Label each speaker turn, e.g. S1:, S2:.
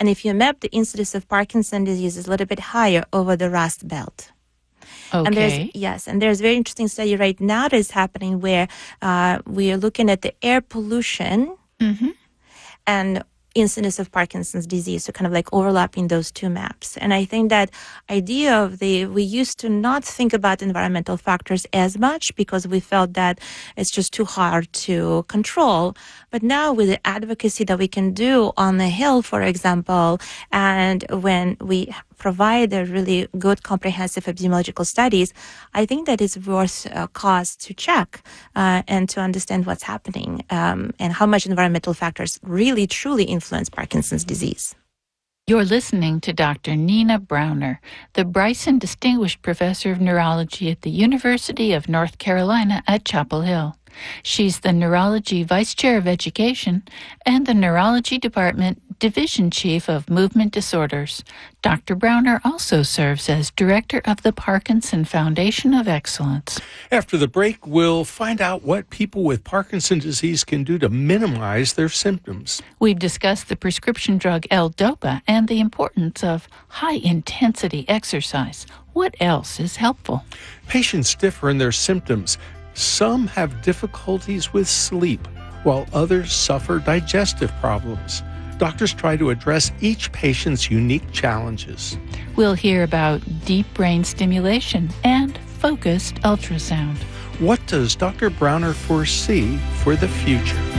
S1: And if you map the incidence of Parkinson's disease is a little bit higher over the Rust Belt.
S2: Okay.
S1: And there's a very interesting study right now that is happening where we are looking at the air pollution and incidence of Parkinson's disease, so kind of like overlapping those two maps. And I think that idea of we used to not think about environmental factors as much because we felt that it's just too hard to control. But now with the advocacy that we can do on the Hill, for example, and when we provide a really good comprehensive epidemiological studies, I think that it's worth a cause to check and to understand what's happening and how much environmental factors really truly influence Parkinson's disease.
S2: You're listening to Dr. Nina Browner, the Bryson Distinguished Professor of Neurology at the University of North Carolina at Chapel Hill. She's the Neurology Vice Chair of Education and the Neurology Department Division Chief of Movement Disorders. Dr. Browner also serves as Director of the Parkinson Foundation of Excellence.
S3: After the break, we'll find out what people with Parkinson's disease can do to minimize their symptoms.
S2: We've discussed the prescription drug L-DOPA and the importance of high-intensity exercise. What else is helpful?
S3: Patients differ in their symptoms. Some have difficulties with sleep, while others suffer digestive problems. Doctors try to address each patient's unique challenges.
S2: We'll hear about deep brain stimulation and focused ultrasound.
S3: What does Dr. Browner foresee for the future?